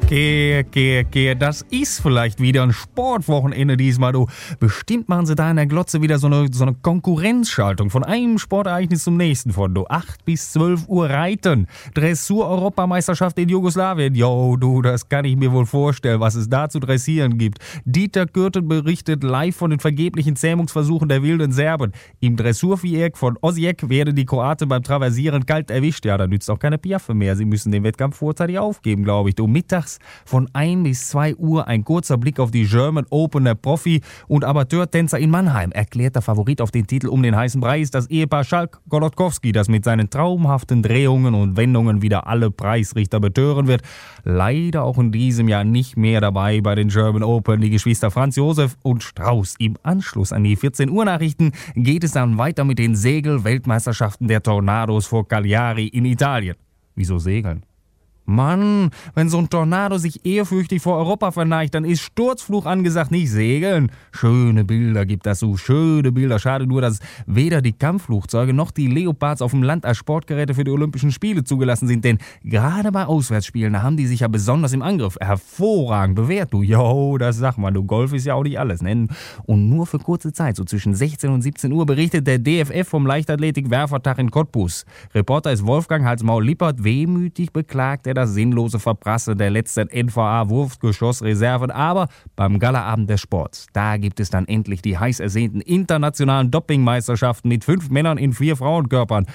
Okay, das ist vielleicht wieder ein Sportwochenende diesmal, du. Bestimmt machen sie da in der Glotze wieder so eine Konkurrenzschaltung von einem Sportereignis zum nächsten von, du. 8 bis 12 Uhr Reiten, Dressur-Europameisterschaft in Jugoslawien. Jo, du, das kann ich mir wohl vorstellen, was es da zu dressieren gibt. Dieter Kürten berichtet live von den vergeblichen Zähmungsversuchen der wilden Serben. Im Dressurviereck von Osijek werden die Kroaten beim Traversieren kalt erwischt. Ja, da nützt auch keine Piaffe mehr. Sie müssen den Wettkampf vorzeitig aufgeben, glaube ich. Du, mittags von 1 bis 2 Uhr ein kurzer Blick auf die German Open. Der Profi- und Amateurtänzer in Mannheim. Erklärter Favorit auf den Titel um den heißen Brei ist das Ehepaar Schalk-Golodkowski, das mit seinen traumhaften Drehungen und Wendungen wieder alle Preisrichter betören wird. Leider auch in diesem Jahr nicht mehr dabei bei den German Open. Die Geschwister Franz Josef und Strauß. Im Anschluss an die 14 Uhr Nachrichten geht es dann weiter mit den Segel-Weltmeisterschaften der Tornados vor Cagliari in Italien. Wieso segeln? Mann, wenn so ein Tornado sich ehrfürchtig vor Europa verneigt, dann ist Sturzfluch angesagt, nicht segeln. Schöne Bilder gibt das so, schöne Bilder. Schade nur, dass weder die Kampfflugzeuge noch die Leopards auf dem Land als Sportgeräte für die Olympischen Spiele zugelassen sind. Denn gerade bei Auswärtsspielen, da haben die sich ja besonders im Angriff hervorragend bewährt. Du, jo, das sag mal, du, Golf ist ja auch nicht alles. Ne? Und nur für kurze Zeit, so zwischen 16 und 17 Uhr, berichtet der DFF vom Leichtathletik-Werfertag in Cottbus. Reporter ist Wolfgang Hals-Maul-Lippert. Wehmütig beklagt er das sinnlose Verprassen der letzten NVA-Wurfgeschossreserven. Aber beim Galaabend des Sports, da gibt es dann endlich die heiß ersehnten internationalen Dopingmeisterschaften mit 5 Männern in 4 Frauenkörpern.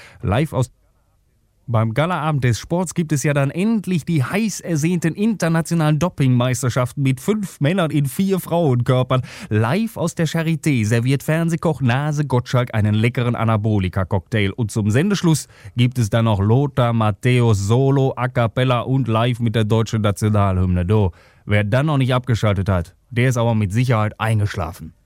Beim Galaabend des Sports gibt es ja dann endlich die heiß ersehnten internationalen Dopingmeisterschaften mit 5 Männern in 4 Frauenkörpern. Live aus der Charité serviert Fernsehkoch Nase Gottschalk einen leckeren Anabolika-Cocktail. Und zum Sendeschluss gibt es dann noch Lothar Matthäus Solo, A Cappella und live mit der deutschen Nationalhymne. Wer dann noch nicht abgeschaltet hat, der ist aber mit Sicherheit eingeschlafen.